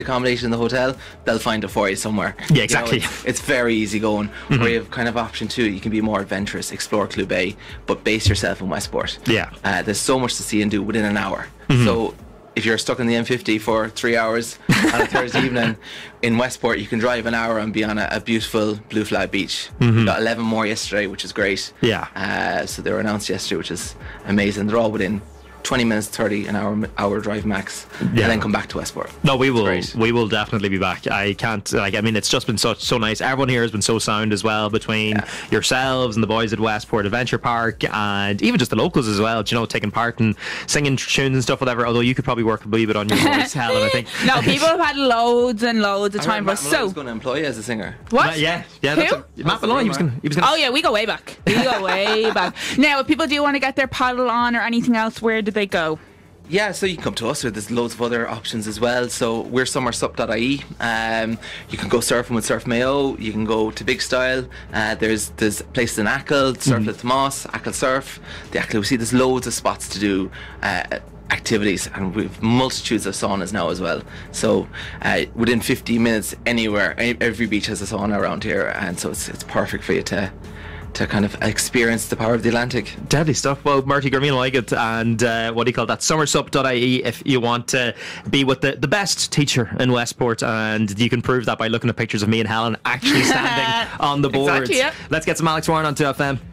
accommodation in the hotel, they'll find it for you somewhere. Yeah, exactly. It's very easy going. Where you have kind of option two, you can be more adventurous, explore Clue Bay, but base yourself in Westport. Yeah. There's so much to see and do within an hour. So if you're stuck on the M50 for 3 hours on a Thursday evening in Westport, you can drive an hour and be on a beautiful Blue Flag beach. We got 11 more yesterday, which is great. Yeah. So they were announced yesterday, which is amazing. They're all within 20 minutes, 30 an hour drive max, and then come back to Westport. No, we will definitely be back. I can't, it's just been so nice. Everyone here has been so sound as well, between yourselves and the boys at Westport Adventure Park, and even just the locals as well, taking part and singing tunes and stuff, whatever, although you could probably work a wee bit on your voice, Helen, I think. No, people have had loads and loads of time. Matt Malone was going to employ you as a singer. What? Yeah. Who? Matt Malone, he was going to. Oh yeah, we go way back. Now, if people do want to get their paddle on or anything else, where do they go? Yeah, so you can come to us, or there's loads of other options as well. So we're summersup.ie. You can go surfing with Surf Mayo. You can go to Big Style. There's places in Achill, Surf at Moss, Achill Surf. We see there's loads of spots to do activities, and we've multitudes of saunas now as well. So within 15 minutes anywhere, every beach has a sauna around here, and so it's perfect for you to kind of experience the power of the Atlantic. Deadly stuff. Well, Marty Gurmeen like it, and what do you call that? Summersup.ie if you want to be with the best teacher in Westport, and you can prove that by looking at pictures of me and Helen actually standing on the boards. Exactly, yeah. Let's get some Alex Warren on 2FM.